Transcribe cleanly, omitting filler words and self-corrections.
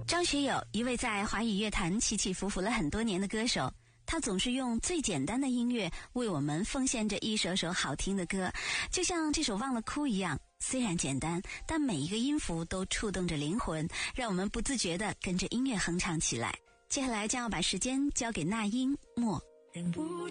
张学友，一位在华语乐坛起起伏伏了很多年的歌手，他总是用最简单的音乐为我们奉献着一首首好听的歌，就像这首《忘了哭》一样，虽然简单，但每一个音符都触动着灵魂，让我们不自觉地跟着音乐哼唱起来。接下来将要把时间交给那英莫。